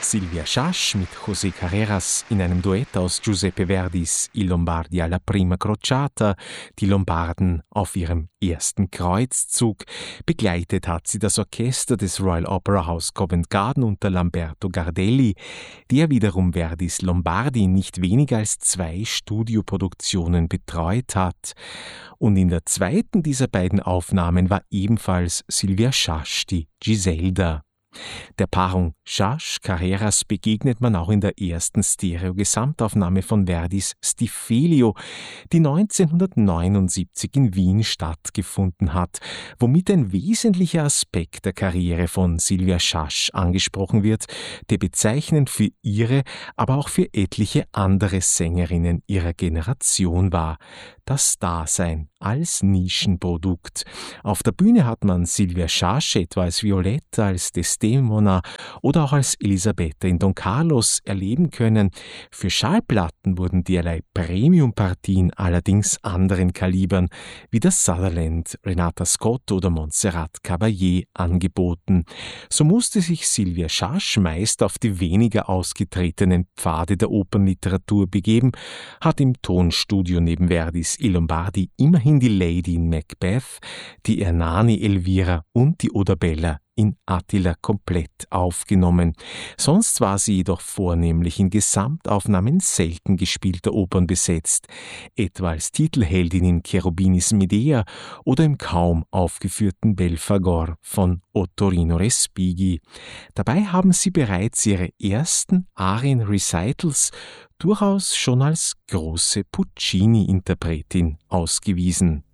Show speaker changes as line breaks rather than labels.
Silvia Schasch mit José Carreras in einem Duett aus Giuseppe Verdis I Lombardi alla prima crociata, die Lombarden auf ihrem ersten Kreuzzug. Begleitet hat sie das Orchester des Royal Opera House Covent Garden unter Lamberto Gardelli, der wiederum Verdis Lombardi in nicht weniger als 2 Studioproduktionen betreut hat. Und in der zweiten dieser beiden Aufnahmen war ebenfalls Silvia Schasch die Giselda. Der Paarung Schasch-Carreras begegnet man auch in der ersten Stereo-Gesamtaufnahme von Verdis Stiffelio, die 1979 in Wien stattgefunden hat, womit ein wesentlicher Aspekt der Karriere von Silvia Schasch angesprochen wird, der bezeichnend für ihre, aber auch für etliche andere Sängerinnen ihrer Generation war: das Dasein als Nischenprodukt. Auf der Bühne hat man Silvia Schasch etwa als Violetta, als Desdemona oder auch als Elisabetta in Don Carlos erleben können. Für Schallplatten wurden derlei Premium-Partien allerdings anderen Kalibern wie das Sutherland, Renata Scott oder Montserrat Caballé angeboten. So musste sich Silvia Schasch meist auf die weniger ausgetretenen Pfade der Opernliteratur begeben, hat im Tonstudio neben Verdis I Lombardi immerhin die Lady in Macbeth, die Ernani Elvira und die Oda Bella in Attila komplett aufgenommen. Sonst war sie jedoch vornehmlich in Gesamtaufnahmen selten gespielter Opern besetzt, etwa als Titelheldin in Cherubinis Medea oder im kaum aufgeführten Belfagor von Ottorino Respighi. Dabei haben sie bereits ihre ersten Arien-Recitals durchaus schon als große Puccini-Interpretin ausgewiesen.